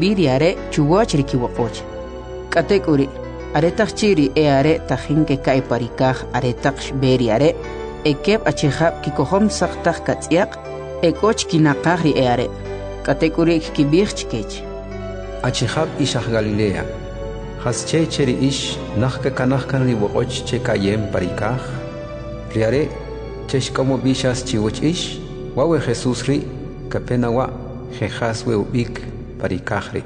biri are chuwach rikiwapoch. Katekuri, aretach chiri are tajinke kai parikaj aretach beri are, ekeb achihab kikohom saktach katsiak, ekoch kinakari are. Katekuri kibich chikech. Achihab ishach Galilea. Hasche cheri ish nachka kanachkan riwoch che kayem parikaj. Riare chesh como bishas chiwoch ish. Wawe Jesús ri kapenawa jejas we ubik parikajri.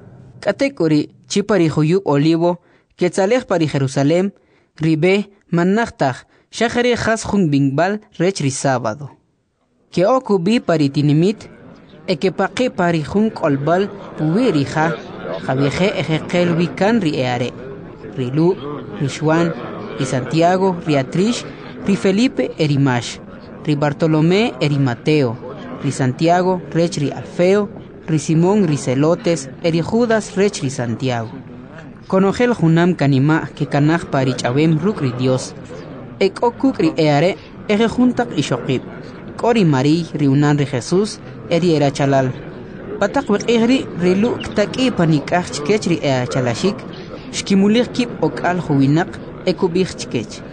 Katekuri chipari huyub olivo ketzalej pari Jerusalem ribe manachtaj shachari jas jun bingbal rechri sábado. Que okubi pari tinimit ekepaqi pari jun kolbal puwirija javieje ejekel wikan ri eare. Rilu, ri Juan, ri Santiago, ri Atrish, ri Felipe erimash. Ri Bartolomé eri Mateo, ri Santiago rech ri Alfeo, ri Simón ri Celotes, eri Judas rech ri Santiago. Conogel junam kanima que kanaj pari chavem ruk ri Dios. Ek okuk ri eare ege juntak ishokib. Kori Mari ri unan ri Jesús eri era chalal. Patak wek ri lu ktaki panikaj chkech ri ea chalashik. Shkimulik kip ok al huwinak ekubich chkech.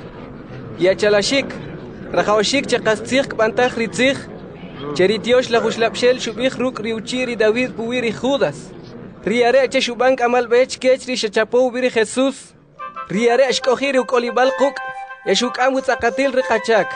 Ya chalashik. Rajawashik chaqastzig kbantaj ritzig. Cheritiosh la jushlapshel shubich ruk riuchiri David buwiri Judas. Riare che shubank amal bech kechri shachapo biri Jesús. Riare ashkohiri ukolibal kuk. Yashuk amut zakatil rikachak.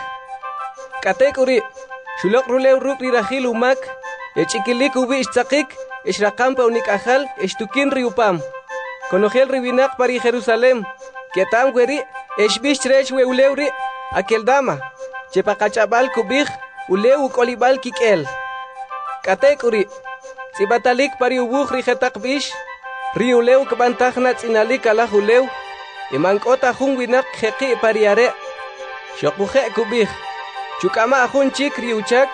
Katekuri. Shulok rulew ruk rirahil umak. Yachikilik ubi ishtzakik. Ishrakampa unikajal. Ishtukin riupam. Konogel ribinak pari Jerusalem. Ketam weri. Eshbish trech we ulewri. Aquel dama. Chepakachabal kubij, uleu kolibal kikel. Katekuri. Sibatalik pari ubuj rijetak bish. Ri uleu kabantajna tzinalik ala uleu. Imankota jun winak jeki pariare. Shokuje kubij. Chukama jun chik riuchak.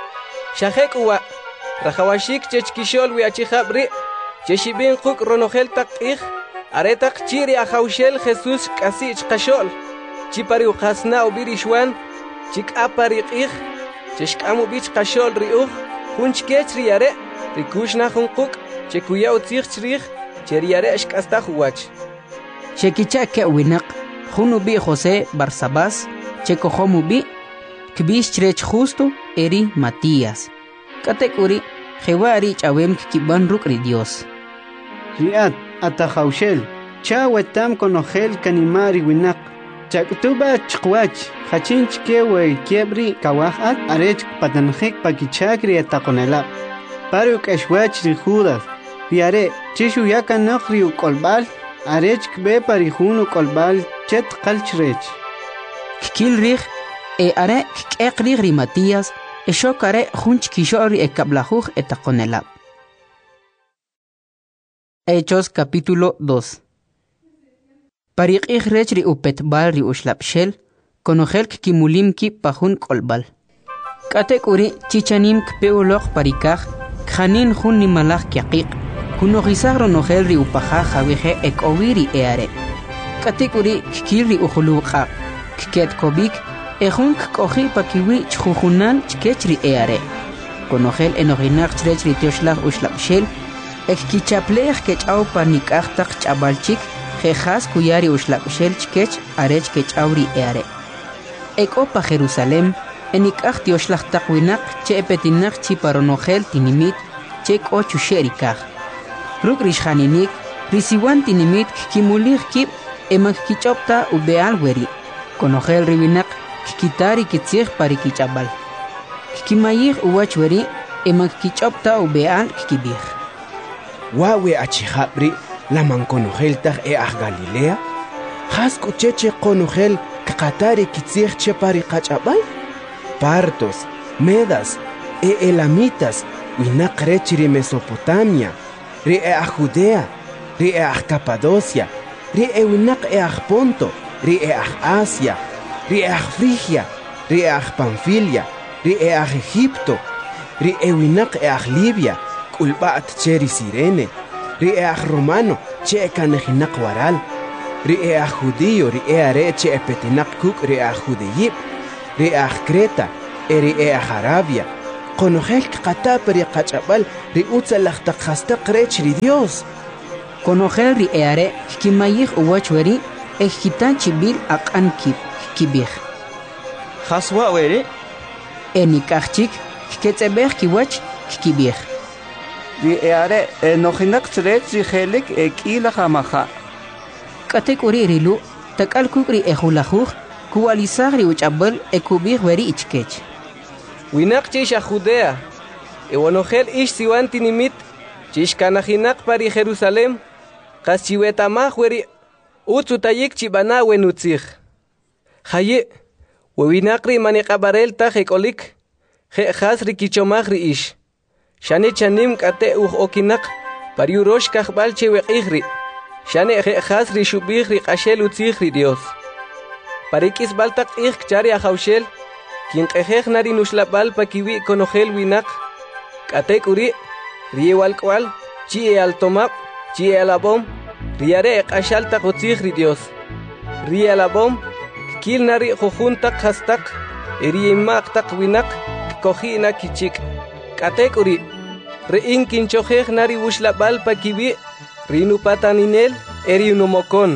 Shajek uwa. Rajawashik chechkishol wiachijabri. Cheshibin kuk ronogel tak ij. Aretak chiri ajaushel Jesús kasi chkashol. Chipari uqasna ubiri Juan. Chik apari qih, chishkamu bich qashol riuj, hunchkech riare, rikushna hunkuk, chekuya utzig chrij, cheriare ashkasta huwach. Chekicha ke winak, hunubi José Barsabás, chekohomubi, kbish chrech justo, eri Matías. Katekuri, jewari chawem kiban rukri Dios. Riat, atajaushel, chawetam konogel kanimari winak. Chaktuba chkwach, hachinch kewe kiebri kawajat, arech patanjik pakichakri etakonela. Paruk eshwach ri Judas, riare, chishu yakanok ri ukolbal, arech kbe parijunu kolbal, chet kalchrech. Kikil rij, are kekri ri Matías, eshokare junch kishori ekablajuj etakonela. Hechos capítulo 2. Parik rech ri upetbal ri ushlapshel, konogel kimulim ki pajun kolbal. Katekuri chichanim kpeulok parikaj, khanin jun ni malaj kiaqiq, kunogizagro nogel ri upaja javeje ekowiri eare. Katekuri kikir ri ujuluqa, kiket kobik, ejun koji pakiwi chjujunan chkechri eare. Konogel enoginaq chrech ri tioshlag ushlapshel, ekkichaplej kechau panikajtaq chabalchik, Jejas kuyari ushlapshel chkech arech kech auri eare. Ekopa Jerusalem, enikach tioshlach takwinak, che epetinak chiparonogel tinimit, che kochu sherikach. Ruk rishaninik, risiwan tinimit kimulig kip, emak kichopta ubeal weri. Konogel ribinak, kikitari kitzig parikichabal. Kimayig uwach weri, emak kichopta ubeal kikibig. Wawe achijabri. Laman konogel tag Galilea? Hasku cheche konogel kakatari kitzig che parikachabal? Partos, Medas, Elamitas, winak rechiri Mesopotamia, ri Judea, ri Capadocia, ri winak Ponto, ri Asia, ri Frigia, ri Pamfilia, ri Egipto, ri winak Libia, kulbat cheri Sirene, ri Romano, che kanejinak waral, ri judío, ri are che petinak kuk ri judeyip, ri Creta, ri Arabia, qonojel qata pari qach'abal ri utzalaqtaq hastaq rech ri Dios. Konojel ri eare kimayij uwach weri ejitan chibil aqan kibij. Haswa weri Enikachik ketzebej kiwach kibij. ri eare nojinak trech ri helik ekila hamaha. Katek uri rilu takal kukri ejulajuj kuwalisag ri uchabel ekubij weri ichkech. Winak chish a Judea, ewanojel ish siwanti nimit, chish kanajinak pari Jerusalem, kas chiwetamaj weri utzutayik chibana wenutzij. Haye, wewinakri maniqabarel taj ekolik, je jasri kichomajri ish. Shane chanim kate okinak, pari urosh kajbal cheweqijri. Shane je jasri shubijri qashel utzijri Dios. Parikis baltak ik chari a jaushel, quien qejej nari nuslabal pa kiwi konojel winak, katek uri, riewal kwal, chi al tomap, chi al abom, riare qashal tak utzijri Dios. Riel abom, kil nari jujuntak hastak, eriemak tak winak, kojina kichik. Katek uri, rein kinchojej nari uslabal pa kiwi, rinu pataninel, eriunumokon.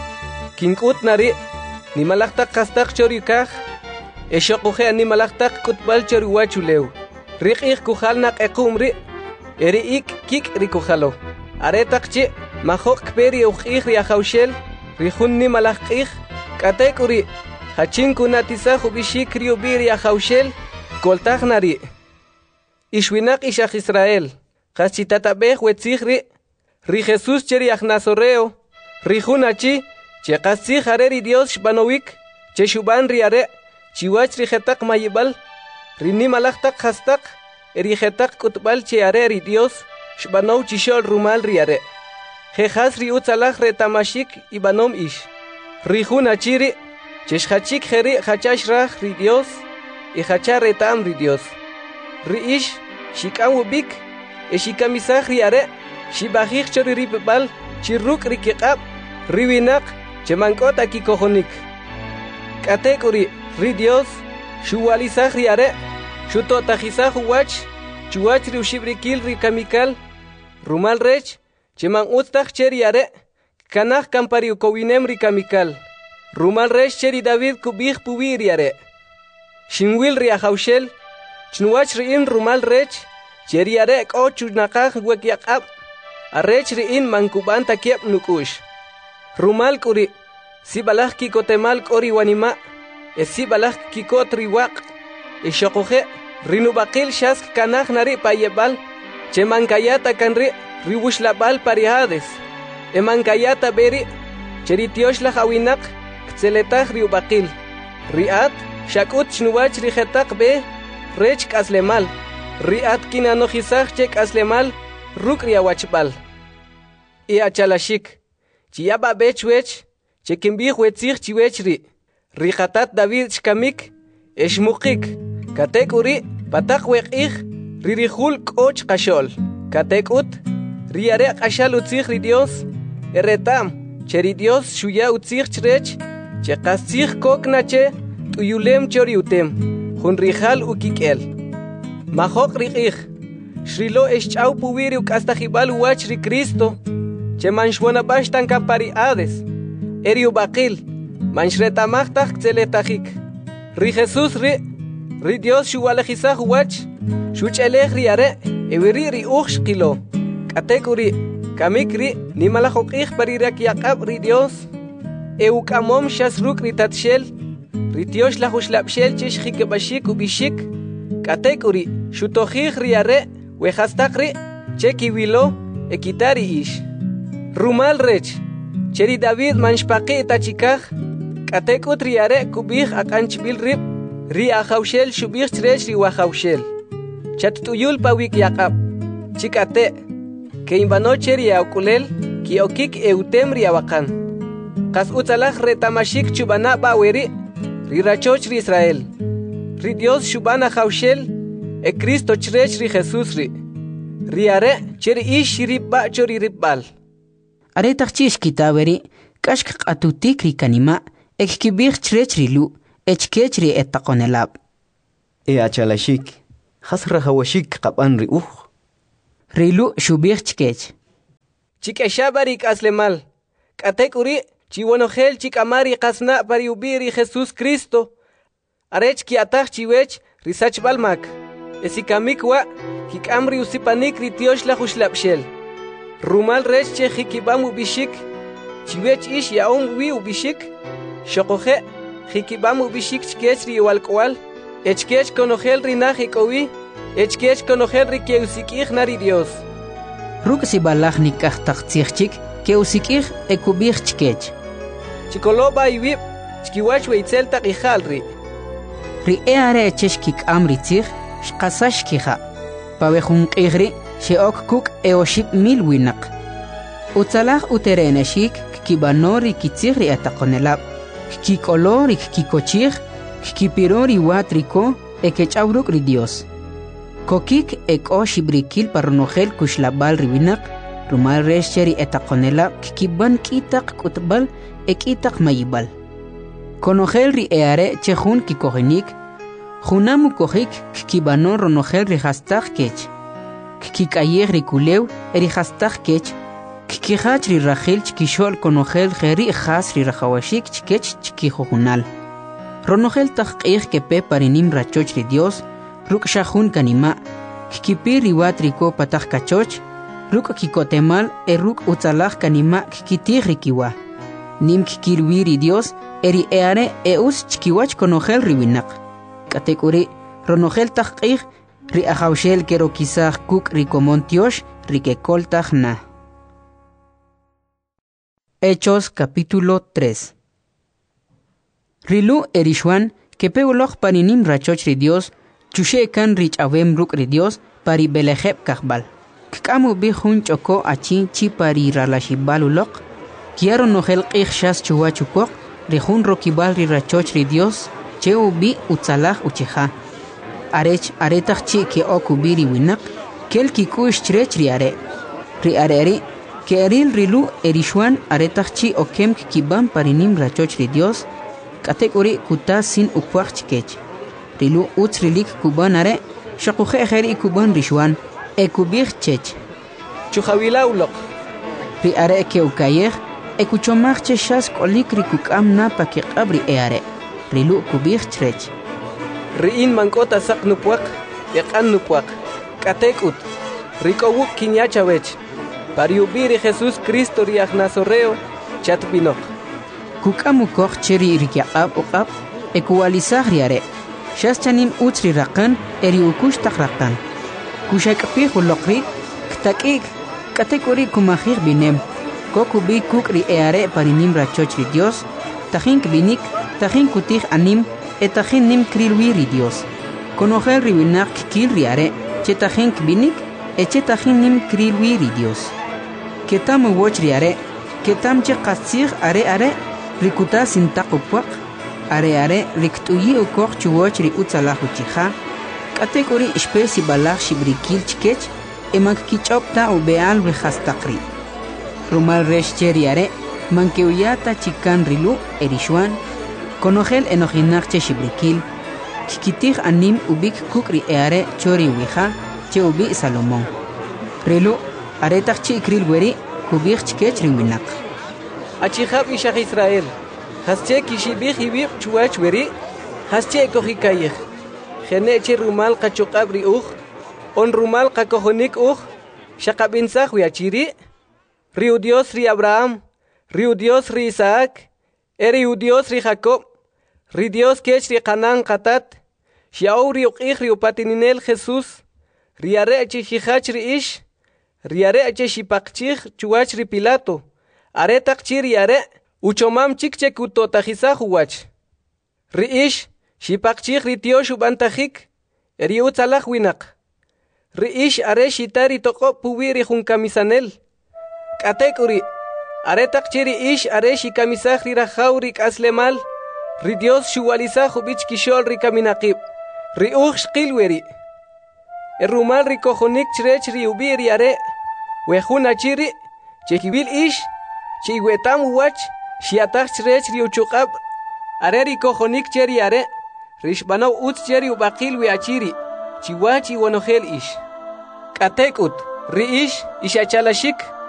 Kinkut nari, ni malaktak hastak chorikaj, Eshokuhe ani malaktak kutbal choriwachulew. Riqik kuhalnak ekumri. Eriik kik rikuhalo. Aretakchi mahok peri uqih riajaushel. Rihunni malakik. Katekuri. Hachinku natisa hubishik riubi riajaushel. Koltagnari. Ishwinak ishach Israel. Kachitatabej wetzihri. Ri Jesus cheriach nazoreo. Rihunachi. Chekasih hareri Dios shbanowik. Cheshuban riare. Chiwach rijetak mayibal, rini malaktak hastak, erijetak kutbal chiare ri Dios, shbanow chishol rumal riare. Jejas ri utzalaj retamashik ibanom ish. Rijun achiri, cheshachik jeri hachash raj ri Dios, y hachar retam ri Dios. Ri ish, shikam ubik, e shikamisaj riare, shibajik chori ripbal, chirruk rikikab, riwinak, chemankot aki kojonik. Katekuri, ri Dios, shuwalizaj riare, shutotajizaj uwach, chuwach ri ushibrikil ri kamikal, rumal rech, cheman utztaj cheriare, kanaj kampari ukowinem ri kamikal, rumal rech cheri David kubij puwi riare. Shinwil ri ajaushel, chnuwach ri in rumal rech, cheriare ko chunakaj wekyakab, arech ri in mankuban takiep nukush. Rumal kuri, si balaj kikotemal kori wanima, si balaj kikot riwak, shokoje, rinubakil shask kanaj nari payebal, chemankayata kanri, riwushlabal parihades, emankayata beri, cheritioshla hawinak, kteletaj riubakil, riat, shakut chnuwach rijetak be, rech kaslemal, riat kinanojizaj chek aslemal, ruk riawachbal. Achalashik, chiaba bechwech, chekimbij wetzij chiwechri, rijatat David shkamik, eshmukik, katek uri, patak wekij, ririhul koch kashol, katek ut, riare kashal utzij ri Dios, eretam, cheri Dios shuya utzij chrech, chekastzij koknache, tuyulem chori utem, junrijal ukikel. Mahok rikij, shrilo eschau puwiri ukastajibal uwach ri Cristo, chemanshwanabash tankapari ades, eriu bakil, manshretamachtak tzeletajik. Ri Jesus ri Dios shuwalejizaj uwach, shuchelej riare, ewiri ri uxkilo, katek uri, kamik ri, nimalajokij parirak yakab ri Dios, eukamom shasruk ri tatshel, ri Dios lajuslapshel chish jikebashik ubishik, katek uri, shutojij riare, wejastak ri, chekiwilo, ekitari ish. Rumal rech, cheri David manshpaqi tachikaj, katek ut riare kubij akanchbil rib, ri ajaushel shubij chrech ri wajaushel. Chattuyul pawik yakab, chikate, que imbano cheri aukulel, ki okik eutem ri awakan. Kas utzalaj retamashik chubana baweri, ri rachoch ri Israel. Ri Dios shubana jaushel, e Cristo chrech ri Jesus ri. Riare cheri ish ribba chori ribbal. Are takchish kitaweri, kashk atutik ri kanima, ekibich chrech ri lu, echkech ri etakonelab. Achalashik, Has rahawashik qaban riuj. Rilu shubih chkech. Chikashabarik aslemal. Katekuri chiwonogel chikamari kasna pariubiri Jesús Cristo. Arech kiatach chiwech risach balmak. Esikamikwa hikamri usipanik ritiosh la hushlapshel. Rumal rech che hikibamu bishik. Chiwech ish yaom wi ubishik. Shokoje hikibamu bishik chkech riwalkwal. Echkech konogel rinajikowi. Echkech konogel rikeusikij nari Dios. Ruk si balach nikach taktsichchik keusikij ekubij chkech. Chikoloba iwib chkiwach weitzel taqijalri. Ri eare echeshkik amritzij shqasashkija. Pawejun qigri sheok kuk eoship mil winak. Utzalaj utereneshik kibanori kitzigri atakonelab. Kikolori kikochij kipirori watriko ekechawruk ri Dios. Kokik eko shibrikil paronogel kushlabal riwinak, rumal resheri etakonela kikiban kitak kutbal ekitak mayibal. Konogel ri eare chehun kikogenik, junamu kohik kikibanon ronogel rihastak kech. Kikayeg rikulew erihastak kech, kikihach ri rachil chkishol konogel geri khas ri rajawashik chkech chkihojunal. Ronogel takqih kepe parinim rachoch ri Dios, Ruk shahun kanima, kikipi riwatriko patach kachoch, ruk kikotemal ruk utzalach kanima kikitig rikiwa. Nim kikirwiri Dios eri eare eus chkiwach konogel riwinak. Katekuri ronogel tachqig ri ajawshel kerokisach kuk rikomontiosh rikekoltach na. Hechos capítulo 3. Rilu erishwan kepeuloj paninim rachoch ri Dios Chushe kan rich avem ruk ri Dios pari belejeb kahbal. Kkamu bi hun choko achi chi pari ralashibal ulok. Kiaro nogel qih shas chuwa chukok ri hun rokibal ri rachoch ri Dios cheu bi utzalaj uchiha. Arech aretach chi ke okubiri winak kel kikush chrech ri are. Ri areri ke eril rilu erishwan aretach chi okem kibam parinim rachoch ri Dios katekuri kuta sin ukwach chikech. Rilu utzrilik kuban are, shakuje ejeri kuban rishwan, ekubir chech. Chuhawila ulok. Ri are ke ukayeg, ekuchomach cheshas kolik rikukam na pakikabri eare. Rilu kubir chrech. Riin mankota sak nupuak, yakan nupuak. Katekut. Rikowuk kinyachawech. Pariubiri Jesús Cristo riach nazoreo, chatbinok. Kukamukok cheri rikyaqab uqab, ekuwalizah riare. Shaschanim utzri raqan eri ukush takraqan. Kushakpi hulokri ktakik katekuri kumahir binem. Kokubi kukri eare parinim rachoch ri Dios. Tajin binik, tajin kutih anim, etajin nim krilwiri Dios. Konogel riwinak kil riare, chetajin binik, echetajin nim krilwiri Dios. Ketam woch riare, ketam che qasir are rikuta sintakupuak. Are riktuyi ukok chuwoch ri utzalahu chiha. Katekuri espesi balach shibrikil chkech emak kichopta ubeal rihastakri. Rumal resh cheri are mankeuyata chikan rilu erishwan. Konogel enojinach shibrikil. Kikitig anim ubik kukri eare chori wiha che ubi Salomón. Rilu aretach chikril weri kubich chkech riwinak. Achihab ishach Israel. Hasche kishibih ibib chuach weri, hasche kohikayeh. Geneche rumal kachukabri on rumal kakohonik shakabinsach wiachiri. Riu Dios ri Abraham, riu Dios ri Isaac, riu Dios ri Jacob, ri Dios kech ri Canaan katat, shiau ri uqih ri upatininel Jesús, ri areche hihach ri ish, ri areche shipakchih chuach ri Pilato, aretak chiri are, Uchomam chikche kutotajizah wach. Riish, shipakchich ritiosh ubantajik, eri utzalaj winak. Riish are shitari toko puwiri junkamisanel. Katekuri, aretak chiri ish are shikamisaj rirajaurik aslemal, ridios shuwalizaj ubich kishol rikaminakib. Riuj shkilweri. Erumal rikojonik chrech riubiri are, wejuna chiri, chekibil ish, chiwetam wach, Shiatach chrech riuchukab, are rikojonik cheri are, rishbanaw utz cheri ubakil wiachiri, chiwach iwanojel ish. Katekut, riish, ishachalasik,